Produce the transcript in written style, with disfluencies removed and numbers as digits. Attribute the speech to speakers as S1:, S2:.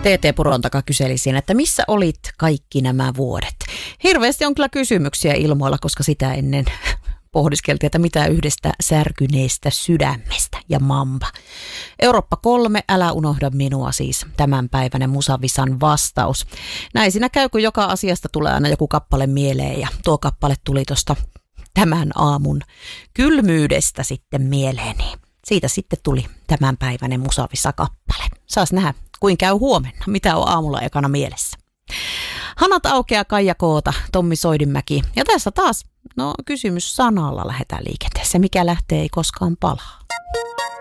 S1: TT Purontaka kyseli siinä, että missä olit kaikki nämä vuodet? Hirveästi on kyllä kysymyksiä ilmoilla, koska sitä ennen pohdiskeltiin, että mitä yhdestä särkyneestä sydämestä ja mamba. Eurooppa 3, älä unohda minua siis tämänpäiväinen Musavisan vastaus. Näin siinä käy, kun joka asiasta tulee aina joku kappale mieleen ja tuo kappale tuli tuosta tämän aamun kylmyydestä sitten mieleeni. Siitä sitten tuli tämänpäiväinen Musavisa-kappale. Saas nähdä, kuin käy huomenna, mitä on aamulla ekana mielessä. Hanat aukeaa, Kaija Koota, Tommi Soidinmäki. Ja tässä taas, kysymys sanalla lähdetään liikenteeseen. Mikä lähtee, ei koskaan palaa.